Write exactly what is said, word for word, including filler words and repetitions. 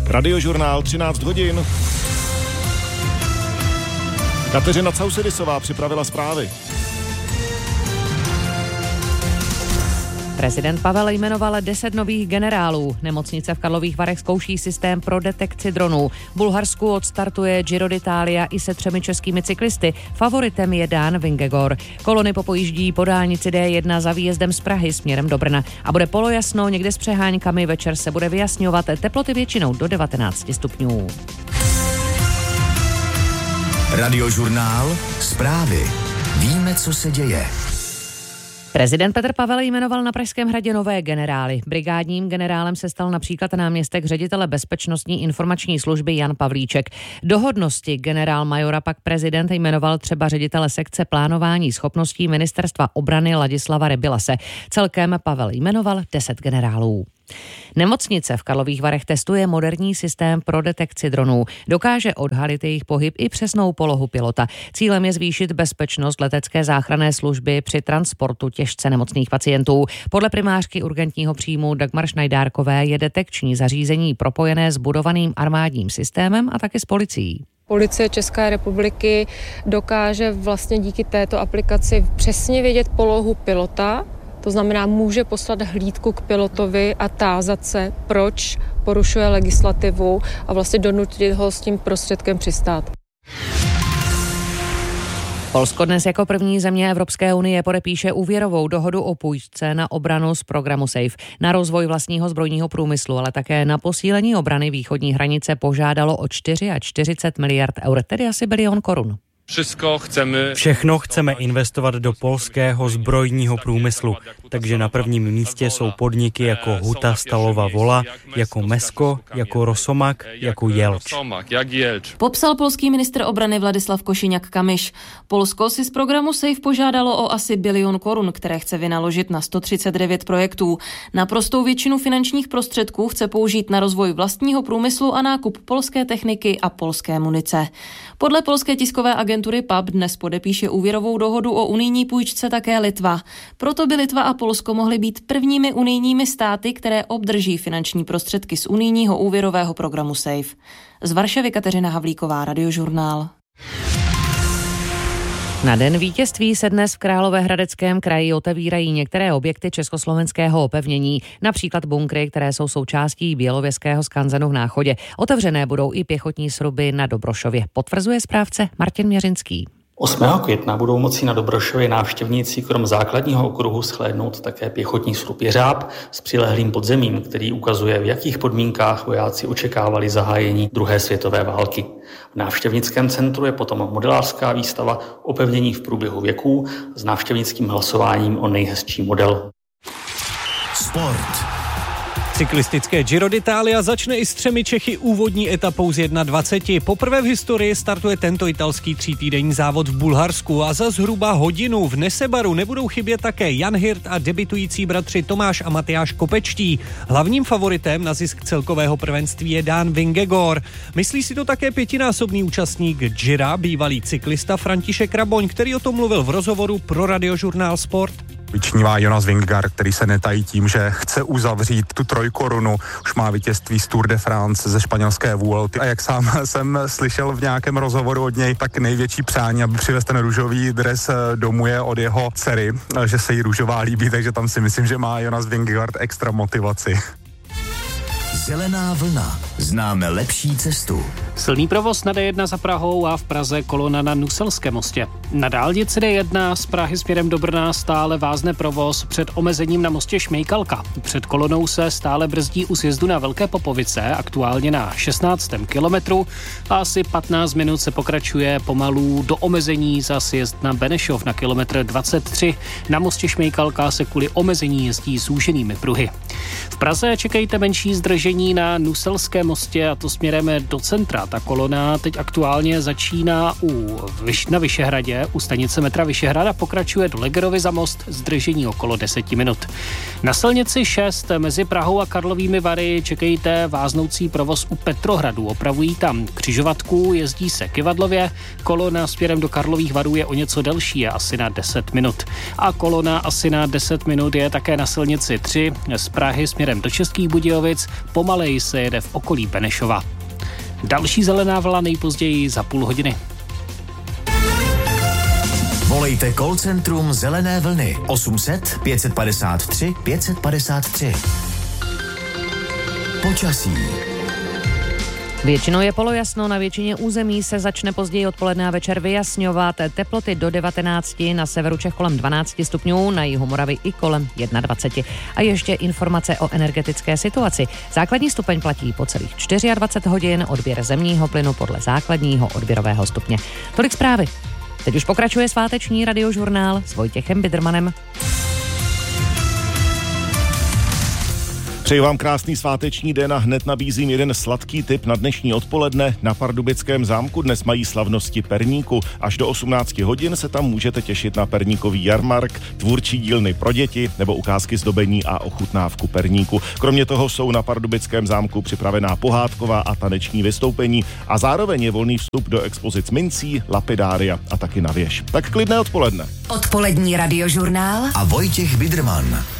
Radiožurnál třináct hodin. Kateřina Causedisová připravila zprávy. Prezident Pavel jmenoval deset nových generálů. Nemocnice v Karlových Varech zkouší systém pro detekci dronů. V Bulharsku odstartuje Giro d'Italia i se třemi českými cyklisty. Favoritem je Dan Vingegaard. Kolony popojíždí po dálnici D jedna za výjezdem z Prahy směrem do Brna. A bude polojasno, někde s přeháňkami, večer se bude vyjasňovat, teploty většinou do devatenáct stupňů. Radiožurnál, zprávy. Víme, co se děje. Prezident Petr Pavel jmenoval na Pražském hradě nové generály. Brigádním generálem se stal například náměstek ředitele Bezpečnostní informační služby Jan Pavlíček. Do hodnosti generál majora pak prezident jmenoval třeba ředitele sekce plánování schopností Ministerstva obrany Ladislava Rebilase. Celkem Pavel jmenoval deset generálů. Nemocnice v Karlových Varech testuje moderní systém pro detekci dronů. Dokáže odhalit jejich pohyb i přesnou polohu pilota. Cílem je zvýšit bezpečnost letecké záchranné služby při transportu těžce nemocných pacientů. Podle primářky urgentního příjmu Dagmar Šnajdárkové je detekční zařízení propojené s budovaným armádním systémem a taky s policií. Policie České republiky dokáže vlastně díky této aplikaci přesně vědět polohu pilota. To znamená, může poslat hlídku k pilotovi a tázat se, proč porušuje legislativu a vlastně donutit ho s tím prostředkem přistát. Polsko dnes jako první země Evropské unie podepíše úvěrovou dohodu o půjčce na obranu z programu SAFE. Na rozvoj vlastního zbrojního průmyslu, ale také na posílení obrany východní hranice požádalo o čtyřicet čtyři miliard eur, tedy asi bilion korun. Všechno chceme... Všechno chceme investovat do polského zbrojního průmyslu, takže na prvním místě jsou podniky jako Huta Stalova Vola, jako Mesko, jako Rosomak, jako Jelč. Popsal polský ministr obrany Vladislav Košíňak-Kamyš. Polsko si z programu SAFE požádalo o asi bilion korun, které chce vynaložit na sto třicet devět projektů. Naprostou většinu finančních prostředků chce použít na rozvoj vlastního průmyslu a nákup polské techniky a polské munice. Podle polské tiskové agentury P A P dnes podepíše úvěrovou dohodu o unijní půjčce také Litva. Proto by Litva a Polsko mohly být prvními unijními státy, které obdrží finanční prostředky z unijního úvěrového programu SAFE. Z Varšavy Kateřina Havlíková, Radiožurnál. Na den vítězství se dnes v Královéhradeckém kraji otevírají některé objekty československého opevnění, například bunkry, které jsou součástí bělověského skanzenu v Náchodě. Otevřené budou i pěchotní sruby na Dobrošově, potvrzuje správce Martin Měřinský. osmého května budou moci na Dobrošově návštěvníci krom základního okruhu shlédnout také pěchotní srub Jeřáb s přilehlým podzemím, který ukazuje, v jakých podmínkách vojáci očekávali zahájení druhé světové války. V návštěvnickém centru je potom modelářská výstava opevnění v průběhu věků s návštěvnickým hlasováním o nejhezčí model. Sport. Cyklistické Giro d'Italia začne i s třemi Čechy úvodní etapou z dvacet jedna. Poprvé v historii startuje tento italský třítýdenní závod v Bulharsku a za zhruba hodinu v Nesebaru nebudou chybět také Jan Hirt a debitující bratři Tomáš a Matyáš Kopečtí. Hlavním favoritem na zisk celkového prvenství je Dan Vingegaard. Myslí si to také pětinásobný účastník Gira, bývalý cyklista František Raboň, který o tom mluvil v rozhovoru pro Radiožurnál Sport. Vyčnívá Jonas Vingegaard, který se netají tím, že chce uzavřít tu trojkorunu. Už má vítězství z Tour de France ze španělské Vuelty. A jak sám jsem slyšel v nějakém rozhovoru od něj, tak největší přání, aby přivez ten růžový dres domů, je od jeho dcery, že se jí růžová líbí, takže tam si myslím, že má Jonas Vingegaard extra motivaci. Zelená vlna. Známe lepší cestu. Silný provoz na D jedna za Prahou a v Praze kolona na Nuselském mostě. Na dálnici D jedna z Prahy směrem do Brna stále vázne provoz před omezením na mostě Šmejkalka. Před kolonou se stále brzdí u sjezdu na Velké Popovice, aktuálně na šestnáctém kilometru a asi patnáct minut se pokračuje pomalu do omezení za sjezd na Benešov na kilometr dvacet tři. Na mostě Šmejkalka se kvůli omezení jezdí zúženými pruhy. V Praze čekejte menší zdržení na Nuselském mostě, a to směrem do centra. Ta kolona teď aktuálně začíná u, na Vyšehradě, u stanice metra Vyšehrad a pokračuje do Legerovy za most, zdržení okolo deset minut. Na silnici šest mezi Prahou a Karlovými Vary čekejte váznoucí provoz u Petrohradu. Opravují tam křižovatku, jezdí se kyvadlově. Kolona směrem do Karlových Varů je o něco delší, je asi na deset minut. A kolona asi na deset minut je také na silnici tři z Prahy Prahy směrem do Českých Budějovic, pomaleji se jede v okolí Benešova. Další zelená vlna nejpozději za půl hodiny. Volejte call centrum Zelené vlny osm set pět padesát tři pět padesát tři. Počasí. Většinou je polojasno, na většině území se začne později odpoledne a večer vyjasňovat. Teploty do devatenáct, na severu Čech kolem dvanáct stupňů, na jihu Moravy i kolem dvacet jedna. A ještě informace o energetické situaci. Základní stupeň platí po celých dvacet čtyři hodin, odběr zemního plynu podle základního odběrového stupně. Tolik zprávy. Teď už pokračuje sváteční radiožurnál s Vojtěchem Bidermanem. Přeji vám krásný sváteční den a hned nabízím jeden sladký tip na dnešní odpoledne. Na Pardubickém zámku dnes mají slavnosti perníku. Až do osmnáct hodin se tam můžete těšit na perníkový jarmark, tvůrčí dílny pro děti nebo ukázky zdobení a ochutnávku perníku. Kromě toho jsou na Pardubickém zámku připravená pohádková a taneční vystoupení a zároveň je volný vstup do expozic mincí, lapidária a taky na věž. Tak klidné odpoledne. Odpolední radiožurnál a Vojtěch Biderman.